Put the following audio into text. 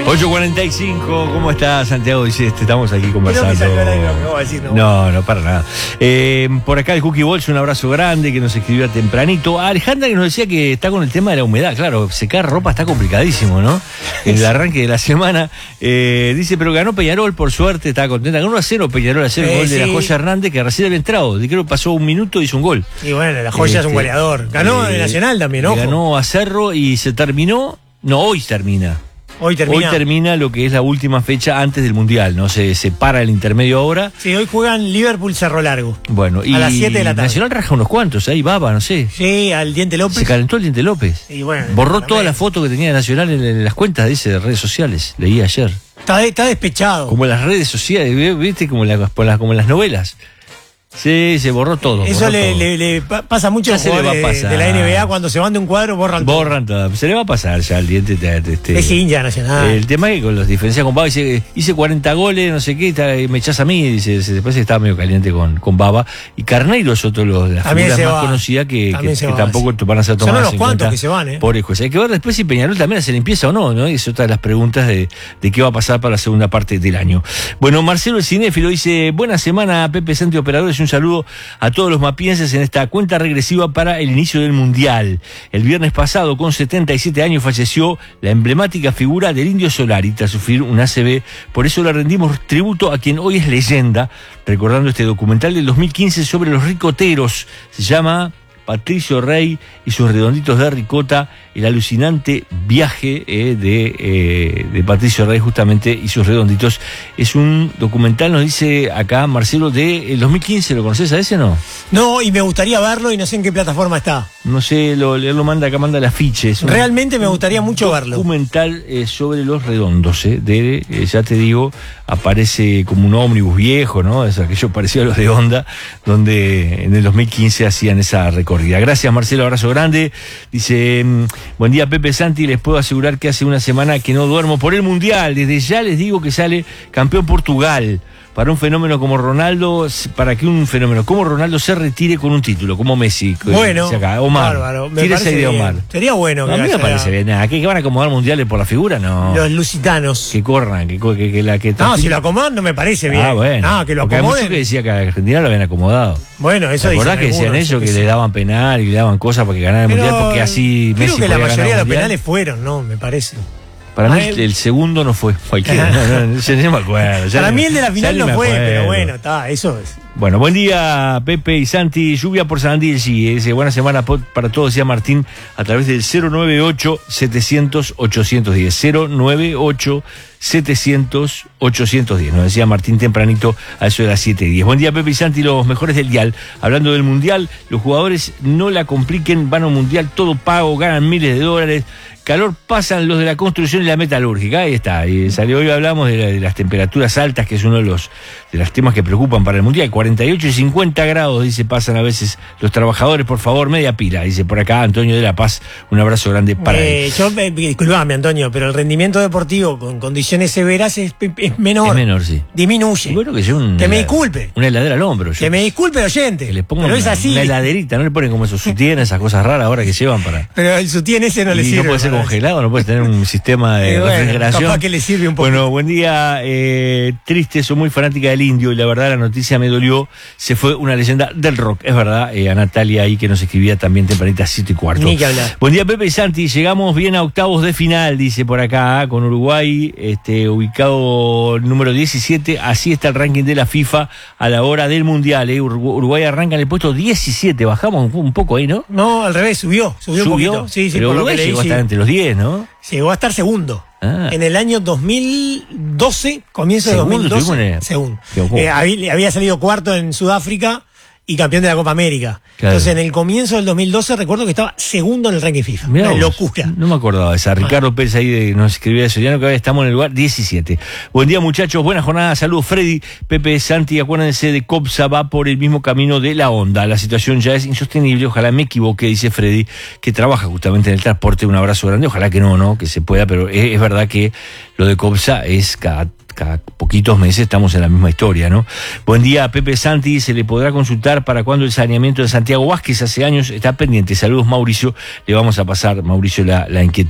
8:45, ¿cómo estás, Santiago? Dice, estamos aquí conversando. No, para nada. Por acá el Cookie Balls, un abrazo grande que nos escribió tempranito. Alejandra que nos decía que está con el tema de la humedad. Claro, secar ropa está complicadísimo, ¿no? En el arranque de la semana. Dice, pero ganó Peñarol, por suerte, estaba contenta. Ganó 1-0 Peñarol, el gol de la Joya Hernández, que recién había entrado. Creo que pasó un minuto y hizo un gol. Y bueno, la Joya es un goleador. Ganó el Nacional también, ¿no? Ganó a Cerro y se terminó. No, hoy termina. Hoy termina lo que es la última fecha antes del Mundial, ¿no? Se para el intermedio ahora. Sí, hoy juegan Liverpool Cerro Largo. Bueno, y a las 7 de la tarde. Nacional raja unos cuantos, ahí Baba, no sé. Sí, al Diente López. Se calentó el Diente López. Y bueno, borró toda la foto que tenía de Nacional en las cuentas de redes sociales, leí ayer. Está despechado. Como en las redes sociales, ¿viste? Como en las novelas. Sí, se borró todo. Eso le pasa mucho a los jugadores de la NBA cuando se van de un cuadro, borran todo. Se le va a pasar ya al Diente. Es hincha Nacional. El tema es que con las diferencias con Baba, hice 40 goles, no sé qué, me echás a mí, dice, después estaba medio caliente con Baba. Y Carneiro es otro de las figuras más conocidas que tampoco van a ser tomadas. Son unos cuantos que se van, Por eso. Hay que ver después si Peñarol también hace limpieza o no, ¿no? Es otra de las preguntas de qué va a pasar para la segunda parte del año. Bueno, Marcelo el Cinéfilo dice, buena semana, Pepe Santi Operadores, un saludo a todos los mapienses en esta cuenta regresiva para el inicio del Mundial. El viernes pasado, con 77 años, falleció la emblemática figura del Indio Solari tras sufrir un ACV. Por eso le rendimos tributo a quien hoy es leyenda, recordando este documental del 2015 sobre los ricoteros. Se llama Patricio Rey y sus redonditos de ricota, el alucinante viaje de Patricio Rey justamente y sus redonditos. Es un documental, nos dice acá Marcelo, del 2015. ¿Lo conoces a ese o no? No, y me gustaría verlo y no sé en qué plataforma está. No sé, él lo manda acá, manda el afiche. Realmente me gustaría mucho verlo. Documental sobre los redondos, ya te digo, aparece como un ómnibus viejo, ¿no? Es aquello parecido a los de Honda, donde en el 2015 hacían esa recorrida. Gracias, Marcelo, abrazo grande. Dice, buen día, Pepe Santi, les puedo asegurar que hace una semana que no duermo por el Mundial. Desde ya les digo que sale campeón Portugal. Para un fenómeno como Ronaldo, para que un fenómeno como Ronaldo se retire con un título, como Messi. Bueno, acá. Omar, bárbaro. Tira esa idea, Omar. Sería bueno. No, a mí me parece bien. ¿Qué van a acomodar mundiales por la figura? No. Los lusitanos. Que corran, No, si lo acomodan no me parece bien. Bueno. Que lo acomoden. Hay muchos que decía que a Argentina lo habían acomodado. Bueno, eso dicen. ¿Verdad que decían ellos que le daban penal y le daban cosas para que ganara el mundial? Porque así Messi. Creo que la mayoría de los mundial. penales fueron, ¿no? Me parece. Para mí el segundo no fue cualquiera. No me acuerdo. Para mí el de la final no fue, pero bueno, eso es. Bueno, buen día, Pepe y Santi. Lluvia por Sarandí, sí. Buena semana para todos, decía Martín, a través del 098-700-810. 098-700-810. Nos decía Martín tempranito a eso de las 7:10. Buen día, Pepe y Santi, los mejores del dial. Hablando del Mundial, los jugadores no la compliquen, van a un Mundial todo pago, ganan miles de dólares. Calor pasan los de la construcción y la metalúrgica. Ahí está. Y salió hoy, hablamos de las temperaturas altas, que es uno de los temas que preocupan para el Mundial. 48 y 50 grados, dice, pasan a veces los trabajadores. Por favor, media pila, dice por acá Antonio de la Paz. Un abrazo grande para él. Disculpame, Antonio, pero el rendimiento deportivo con condiciones severas es menor. Es menor, sí. Disminuye. Bueno, que me disculpe. Una heladera al hombro. Que me disculpe, oyente. Que le pongan pero es así. Una heladerita, no le ponen como esos sutién, esas cosas raras ahora que llevan para. Pero el sutién ese no le sirve. No puede ser congelado, no puede tener un sistema de refrigeración. Capaz que le sirve un poco. Bueno, buen día. Triste, soy muy fanática del Indio y la verdad la noticia me dolió. Se fue una leyenda del rock, es verdad. A Natalia ahí que nos escribía también tempranita 7:15. Ni que hablar. Buen día, Pepe y Santi. Llegamos bien a octavos de final, dice por acá, con Uruguay, ubicado número 17. Así está el ranking de la FIFA a la hora del Mundial. Uruguay arranca en el puesto 17. Bajamos un poco ahí, ¿no? No, al revés, subió un poquito. Sí, pero Uruguay llegó hasta entre los 10, ¿no? Llegó a estar segundo. En el año 2012, comienzo de 2012. Segundo. Había salido cuarto en Sudáfrica y campeón de la Copa América. Claro. Entonces, en el comienzo del 2012, recuerdo que estaba segundo en el ranking FIFA. Una locura. No me acordaba de esa. Ricardo Pérez ahí nos escribía eso. Ya no, que ahora estamos en el lugar 17. Buen día, muchachos. Buena jornada. Saludos, Freddy, Pepe, Santi. Acuérdense de Copsa, va por el mismo camino de la Honda. La situación ya es insostenible. Ojalá me equivoque, dice Freddy, que trabaja justamente en el transporte. Un abrazo grande. Ojalá que no, que se pueda, pero es verdad que lo de Copsa es cada poquitos meses estamos en la misma historia, ¿no? Buen día, Pepe Santi. Se le podrá consultar para cuándo el saneamiento de Santiago Vázquez. Hace años está pendiente. Saludos, Mauricio. Le vamos a pasar, Mauricio, la inquietud.